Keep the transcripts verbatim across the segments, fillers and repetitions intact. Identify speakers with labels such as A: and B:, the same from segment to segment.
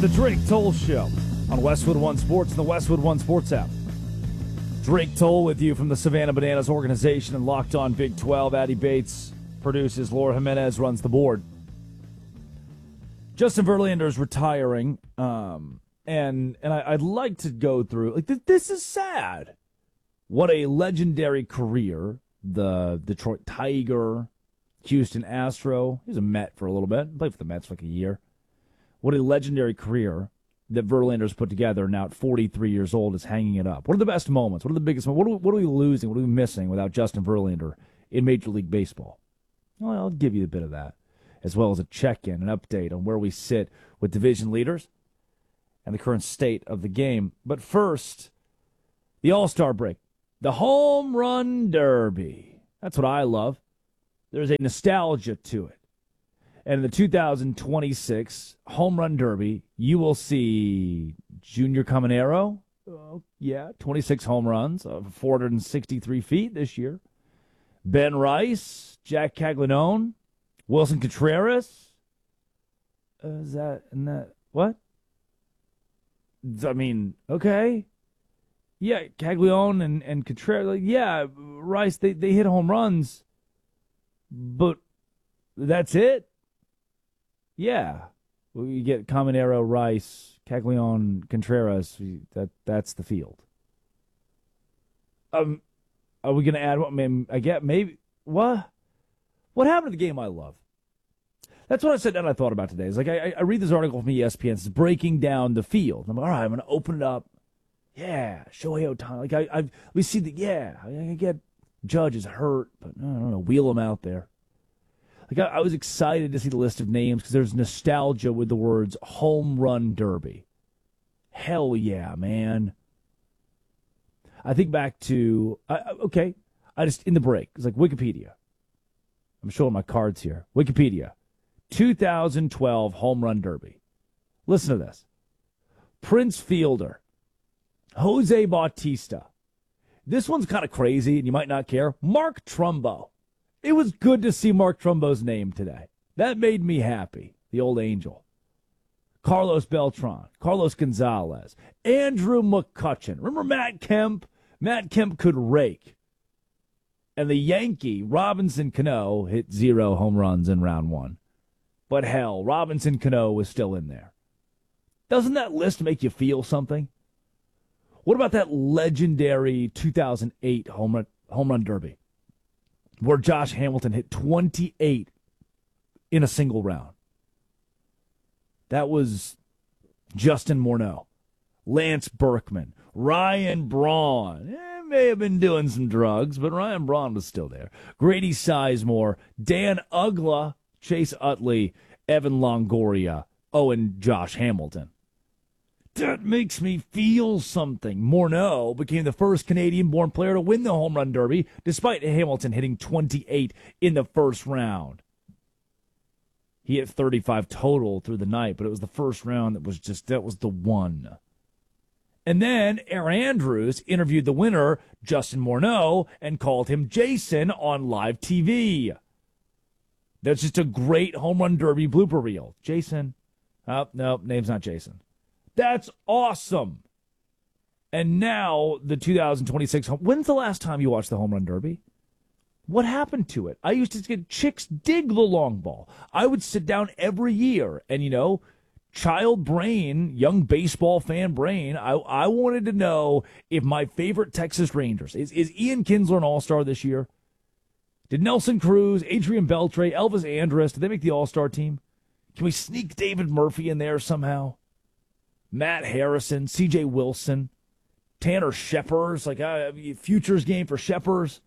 A: the Drake Toll Show on Westwood One Sports and the Westwood One Sports app. Drake Toll with you from the Savannah Bananas organization and Locked On Big twelve. Addy Bates produces. Laura Jimenez runs the board. Justin Verlander is retiring, um, and and I, I'd like to go through, like, th- this is sad. What a legendary career. The Detroit Tiger, Houston Astro. He was a Met for a little bit. Played for the Mets for like a year. What a legendary career that Verlander's put together, now at forty-three years old, is hanging it up. What are the best moments? What are the biggest moments? What are we, what are we losing? What are we missing without Justin Verlander in Major League Baseball? Well, I'll give you a bit of that, as well as a check-in, an update on where we sit with division leaders and the current state of the game. But first, the All-Star break. The Home Run Derby. That's what I love. There's a nostalgia to it. And in the two thousand twenty-six Home Run Derby, you will see Junior Caminero. Oh, yeah, twenty-six home runs, uh, four hundred sixty-three feet this year. Ben Rice, Jack Caglianone, Wilson Contreras. Uh, is that, and that, what? I mean, okay. Yeah, Caglianone and, and Contreras, like, yeah, Rice, they, they hit home runs, but that's it? Yeah. Well, you get Caminero, Rice, Caglianone, Contreras, that that's the field. Um, are we going to add, I mean, I get, maybe, what? What happened to the game I love? That's what I said and I thought about today. It's like, I, I read this article from E S P N, it's breaking down the field. I'm like, all right, I'm going to open it up. Yeah, Shohei Ohtani. Like I, I, we see the yeah. I get Judge is hurt, but I don't know. Wheel him out there. Like I, I was excited to see the list of names because there's nostalgia with the words Home Run Derby. Hell yeah, man. I think back to I, okay. I just in the break. It's like Wikipedia. I'm showing my cards here. Wikipedia, two thousand twelve Home Run Derby. Listen to this. Prince Fielder. Jose Bautista. This one's kind of crazy, and you might not care. Mark Trumbo. It was good to see Mark Trumbo's name today. That made me happy, the old angel. Carlos Beltran, Carlos Gonzalez, Andrew McCutchen. Remember Matt Kemp? Matt Kemp could rake. And the Yankee, Robinson Cano, hit zero home runs in round one. But hell, Robinson Cano was still in there. Doesn't that list make you feel something? What about that legendary two thousand eight home run, home run derby where Josh Hamilton hit twenty-eight in a single round? That was Justin Morneau, Lance Berkman, Ryan Braun. Eh, may have been doing some drugs, but Ryan Braun was still there. Grady Sizemore, Dan Ugla, Chase Utley, Evan Longoria, oh, and Josh Hamilton. That makes me feel something. Morneau became the first Canadian-born player to win the Home Run Derby, despite Hamilton hitting twenty-eight in the first round. He hit thirty-five total through the night, but it was the first round that was just, that was the one. And then Aaron Andrews interviewed the winner, Justin Morneau, and called him Jason on live T V. That's just a great Home Run Derby blooper reel. Jason. Oh, no, name's not Jason. That's awesome. And now the two thousand twenty-six. When's the last time you watched the Home Run Derby? What happened to it? I used to get chicks dig the long ball. I would sit down every year and, you know, child brain, young baseball fan brain, I, I wanted to know if my favorite Texas Rangers, is, is Ian Kinsler an all-star this year? Did Nelson Cruz, Adrian Beltre, Elvis Andrus, did they make the all-star team? Can we sneak David Murphy in there somehow? Matt Harrison, C J Wilson, Tanner Scheppers, like a uh, futures game for Scheppers.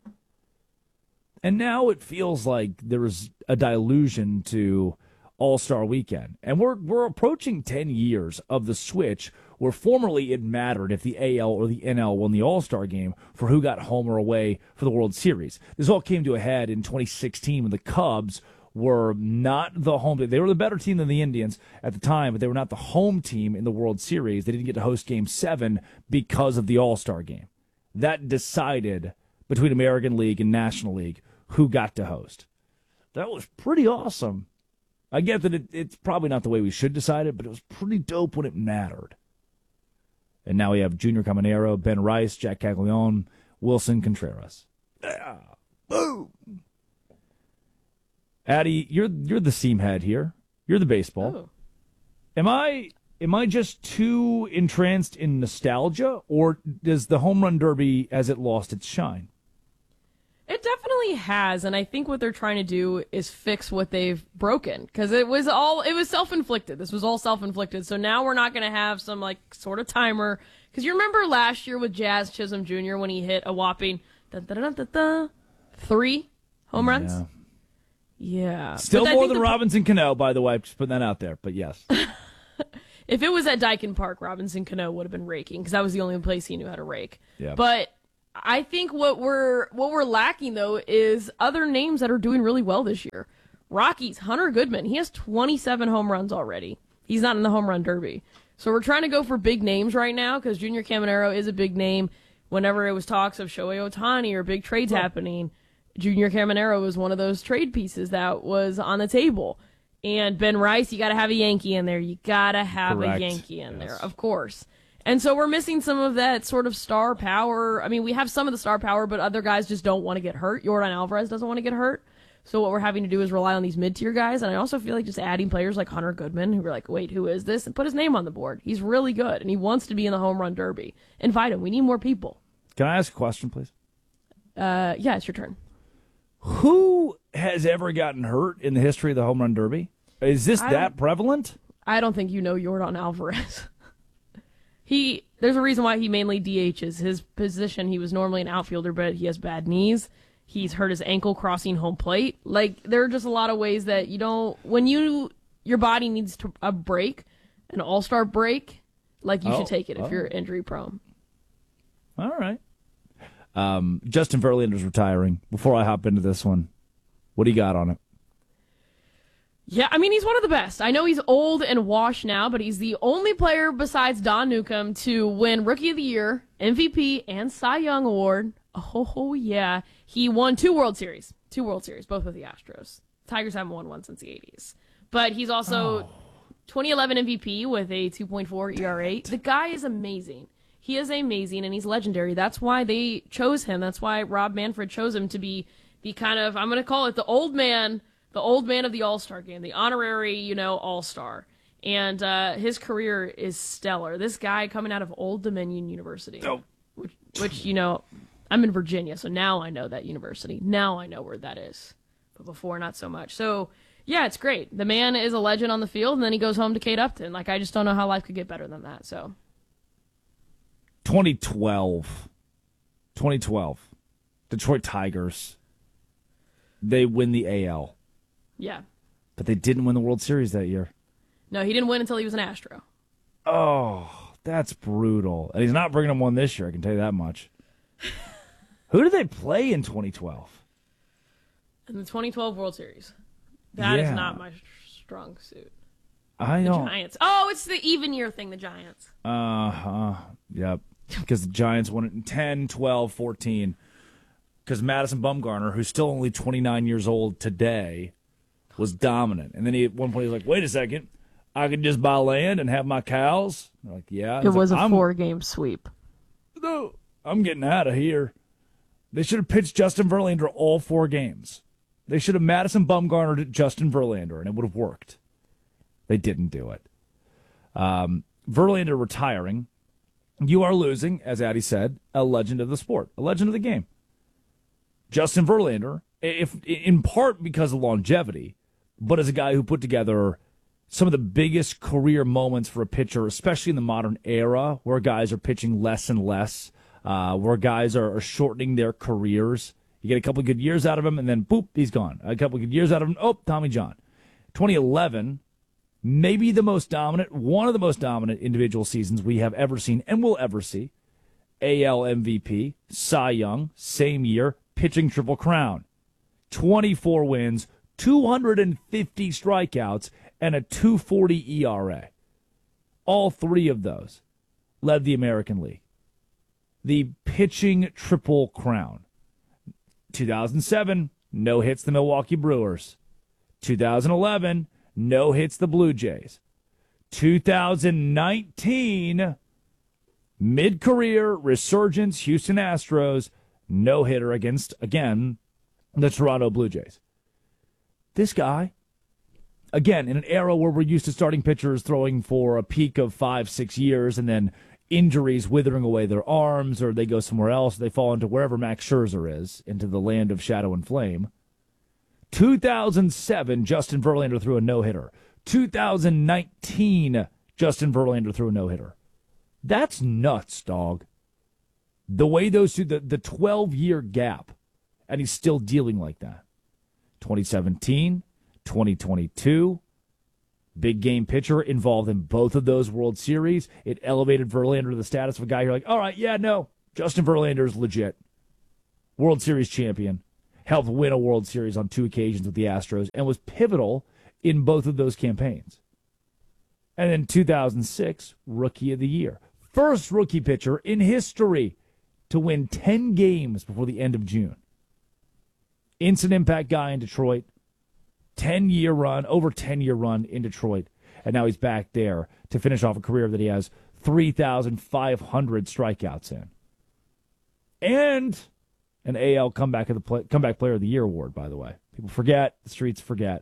A: And now it feels like there's a dilution to All-Star Weekend. And we're we're approaching ten years of the switch where formerly it mattered if the A L or the N L won the All-Star game for who got home or away for the World Series. This all came to a head in twenty sixteen when the Cubs were not the home team. They were the better team than the Indians at the time, but they were not the home team in the World Series. They didn't get to host Game seven because of the All-Star game. That decided between American League and National League who got to host. That was pretty awesome. I get that it, it's probably not the way we should decide it, but it was pretty dope when it mattered. And now we have Junior Caminero, Ben Rice, Jack Caglione, Wilson Contreras. Yeah. Boom. Addie, you're you're the seam head here. You're the baseball.
B: Oh.
A: Am I am I just too entranced in nostalgia, or does the home run derby, as it lost its shine?
B: It definitely has, and I think what they're trying to do is fix what they've broken, because it was all it was self-inflicted. This was all self-inflicted. So now we're not going to have some like sort of timer, because you remember last year with Jazz Chisholm Junior when he hit a whopping da, da, da, da, da, three home runs.
A: Yeah.
B: Yeah.
A: Still
B: But I
A: more
B: think
A: than
B: the-
A: Robinson Cano, by the way. Just putting that out there, but yes.
B: If it was at Dyken Park, Robinson Cano would have been raking, because that was the only place he knew how to rake.
A: Yeah.
B: But I think what we're what we're lacking though is other names that are doing really well this year. Rockies, Hunter Goodman, he has twenty-seven home runs already. He's not in the home run derby. So we're trying to go for big names right now, because Junior Caminero is a big name. Whenever it was talks of Shohei Ohtani or big trades happening, Junior Caminero was one of those trade pieces that was on the table. And Ben Rice, you got to have a Yankee in there. You got to have
A: Correct.
B: a Yankee in
A: Yes.
B: there, of course. And so we're missing some of that sort of star power. I mean, we have some of the star power, but other guys just don't want to get hurt. Yordan Alvarez doesn't want to get hurt. So what we're having to do is rely on these mid-tier guys. And I also feel like just adding players like Hunter Goodman, who are like, wait, who is this? And put his name on the board. He's really good, and he wants to be in the home run derby. Invite him. We need more people.
A: Can I ask a question, please?
B: Uh, yeah, it's your turn.
A: Who has ever gotten hurt in the history of the home run derby? Is this
B: I
A: that prevalent?
B: I don't think you know Yordan Alvarez. he There's a reason why he mainly D Hs. His position, he was normally an outfielder, but he has bad knees. He's hurt his ankle crossing home plate. Like, there are just a lot of ways that you don't, when you, your body needs to, a break, an all-star break, like you
A: Oh,
B: should take it if
A: oh.
B: you're injury prone.
A: All right. Um, Justin Verlander's retiring. Before I hop into this one, what do you got on it?
B: Yeah, I mean, he's one of the best. I know he's old and washed now, but he's the only player besides Don Newcomb to win Rookie of the Year, M V P, and Cy Young Award. Oh, oh, yeah. He won two World Series. Two World Series, both with the Astros. Tigers haven't won one since the eighties. But he's also
A: Oh.
B: twenty eleven M V P with a two point four E R A. The guy is amazing. He is amazing, and he's legendary. That's why they chose him. That's why Rob Manfred chose him to be the kind of, I'm going to call it the old man, the old man of the All-Star game, the honorary, you know, All-Star. And uh, his career is stellar. This guy coming out of Old Dominion University,
A: Oh.
B: which, which, you know, I'm in Virginia, so now I know that university. Now I know where that is. But before, not so much. So, yeah, it's great. The man is a legend on the field, and then he goes home to Kate Upton. Like, I just don't know how life could get better than that, so.
A: twenty twelve. twenty twelve. Detroit Tigers. They win the A L.
B: Yeah.
A: But they didn't win the World Series that year.
B: No, he didn't win until he was an Astro.
A: Oh, that's brutal. And he's not bringing them one this year, I can tell you that much. Who did they play in twenty twelve?
B: In the twenty twelve World Series. That is
A: Yeah.
B: not my strong suit.
A: I
B: The
A: don't.
B: Giants. Oh, it's the even year thing, the Giants.
A: Uh-huh. Yep. Because the Giants won it in ten, twelve, fourteen. Because Madison Bumgarner, who's still only twenty-nine years old today, was dominant. And then he at one point he was like, wait a second, I could just buy land and have my cows? They're like, yeah.
B: It
A: He's
B: was
A: like,
B: a
A: I'm,
B: four-game sweep.
A: No, I'm getting out of here. They should have pitched Justin Verlander all four games. They should have Madison Bumgarnered Justin Verlander, and it would have worked. They didn't do it. Um, Verlander retiring. You are losing, as Addie said, a legend of the sport, a legend of the game. Justin Verlander, if in part because of longevity, but as a guy who put together some of the biggest career moments for a pitcher, especially in the modern era, where guys are pitching less and less, uh, where guys are, are shortening their careers. You get a couple of good years out of him, and then, boop, he's gone. A couple of good years out of him, oh, Tommy John. twenty eleven, maybe the most dominant, one of the most dominant individual seasons we have ever seen and will ever see. A L M V P, Cy Young, same year, pitching triple crown. twenty-four wins, two hundred fifty strikeouts, and a two forty E R A. All three of those led the American League. The pitching triple crown. two thousand seven, no hits the Milwaukee Brewers. two thousand eleven, no hits the Blue Jays. two thousand nineteen, mid-career resurgence, Houston Astros, no hitter against, again, the Toronto Blue Jays. This guy, again, in an era where we're used to starting pitchers throwing for a peak of five, six years and then injuries withering away their arms, or they go somewhere else, they fall into wherever Max Scherzer is, into the land of shadow and flame. two thousand seven, Justin Verlander threw a no-hitter. two thousand nineteen, Justin Verlander threw a no-hitter. That's nuts, dog. The way those two, the, the twelve-year gap, and he's still dealing like that. twenty seventeen, twenty twenty-two, big game pitcher involved in both of those World Series. It elevated Verlander to the status of a guy you're like, all right, yeah, no, Justin Verlander is legit. World Series champion. Helped win a World Series on two occasions with the Astros and was pivotal in both of those campaigns. And then two thousand six, Rookie of the Year. First rookie pitcher in history to win ten games before the end of June. Instant impact guy in Detroit. ten-year run, over ten-year run in Detroit. And now he's back there to finish off a career that he has three thousand five hundred strikeouts in. And an A L comeback of the play, comeback player of the year award, by the way. People forget, the streets forget.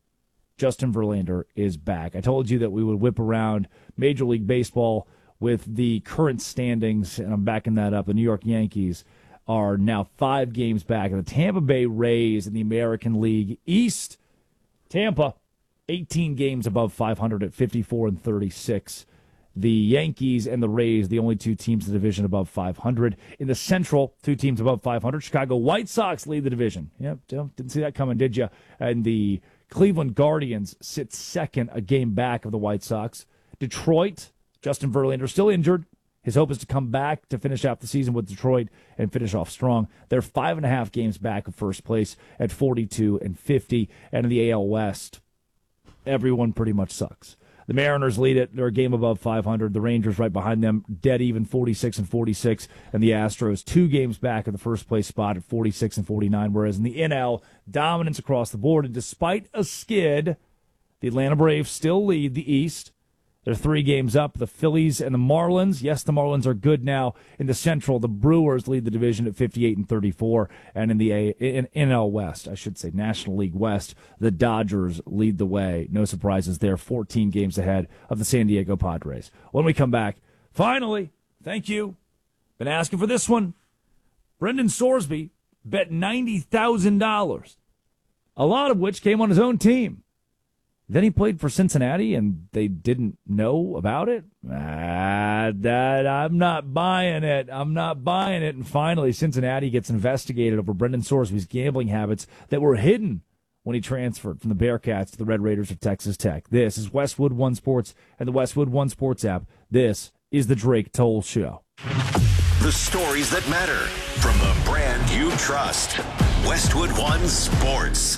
A: Justin Verlander is back. I told you that we would whip around Major League Baseball with the current standings, and I'm backing that up. The New York Yankees are now five games back. And the Tampa Bay Rays in the American League East, Tampa, eighteen games above five hundred at fifty-four and thirty-six. The Yankees and the Rays, the only two teams in the division above five hundred. In the Central, two teams above five hundred. Chicago White Sox lead the division. Yep, didn't see that coming, did you? And the Cleveland Guardians sit second, a game back of the White Sox. Detroit, Justin Verlander still injured. His hope is to come back to finish out the season with Detroit and finish off strong. They're five and a half games back of first place at forty-two and fifty. And in the A L West, everyone pretty much sucks. The Mariners lead it. They're a game above five hundred. The Rangers right behind them, dead even, forty-six and forty-six. And the Astros two games back of the first place spot at forty-six and forty-nine. Whereas in the N L, dominance across the board. And despite a skid, the Atlanta Braves still lead the East. They're three games up. The Phillies and the Marlins. Yes, the Marlins are good now. In the Central, the Brewers lead the division at fifty-eight and thirty-four. And in the A- in N L West, I should say National League West, the Dodgers lead the way. No surprises there. fourteen games ahead of the San Diego Padres. When we come back, finally, thank you. Been asking for this one. Brendan Sorsby bet ninety thousand dollars, a lot of which came on his own team. Then he played for Cincinnati, and they didn't know about it? Ah, that, I'm not buying it. I'm not buying it. And finally, Cincinnati gets investigated over Brendan Sorsby's gambling habits that were hidden when he transferred from the Bearcats to the Red Raiders of Texas Tech. This is Westwood One Sports and the Westwood One Sports app. This is the Drake Toll Show.
C: The stories that matter from the brand you trust. Westwood One Sports.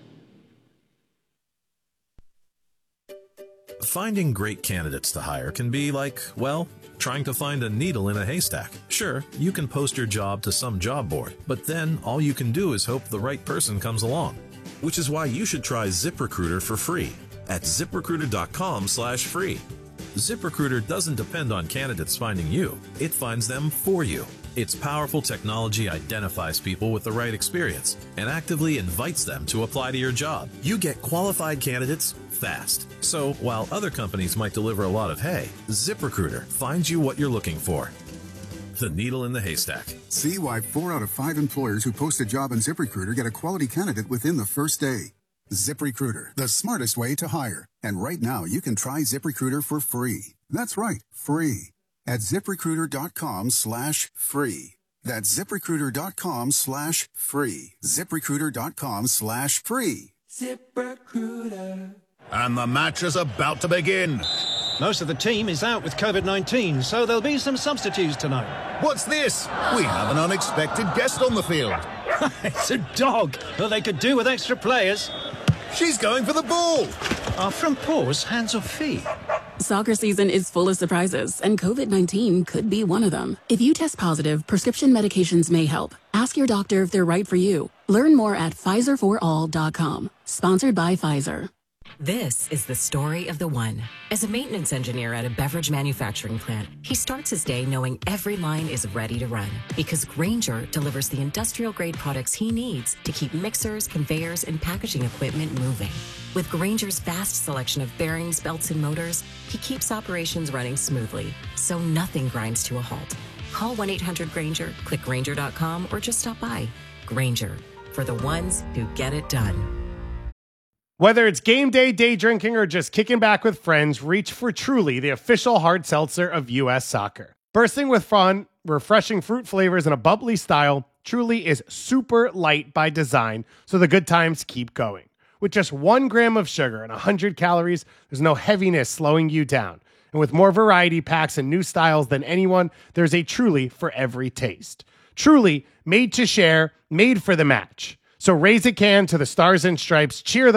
D: Finding great candidates to hire can be like, well, trying to find a needle in a haystack. Sure, you can post your job to some job board, but then all you can do is hope the right person comes along. Which is why you should try ZipRecruiter for free at ZipRecruiter.com slash free. ZipRecruiter doesn't depend on candidates finding you. It finds them for you. Its powerful technology identifies people with the right experience and actively invites them to apply to your job. You get qualified candidates fast. So while other companies might deliver a lot of hay, ZipRecruiter finds you what you're looking for. The needle in the haystack.
E: See why four out of five employers who post a job on ZipRecruiter get a quality candidate within the first day. ZipRecruiter, the smartest way to hire. And right now, you can try ZipRecruiter for free. That's right, free. At ZipRecruiter.com slash free. That's ZipRecruiter.com slash free. ZipRecruiter.com slash free.
F: ZipRecruiter.
G: And the match is about to begin.
H: Most of the team is out with COVID nineteen, so there'll be some substitutes tonight.
G: What's this? We have an unexpected guest on the field.
H: It's a dog. Well, they could do with extra players.
G: She's going for the ball.
H: Are front paws hands or feet?
I: Soccer season is full of surprises, and COVID nineteen could be one of them. If you test positive, prescription medications may help. Ask your doctor if they're right for you. Learn more at Pfizer for all dot com. Sponsored by Pfizer.
J: This is the story of the one. As a maintenance engineer at a beverage manufacturing plant, he starts his day knowing every line is ready to run because Grainger delivers the industrial-grade products he needs to keep mixers, conveyors, and packaging equipment moving. With Grainger's vast selection of bearings, belts, and motors, he keeps operations running smoothly, so nothing grinds to a halt. Call one eight hundred Grainger, click Grainger dot com, or just stop by. Grainger, for the ones who get it done.
K: Whether it's game day, day drinking, or just kicking back with friends, reach for Truly, the official hard seltzer of U S soccer. Bursting with fun, refreshing fruit flavors, and a bubbly style, Truly is super light by design, so the good times keep going. With just one gram of sugar and one hundred calories, there's no heaviness slowing you down. And with more variety packs and new styles than anyone, there's a Truly for every taste. Truly, made to share, made for the match. So raise a can to the Stars and Stripes, cheer the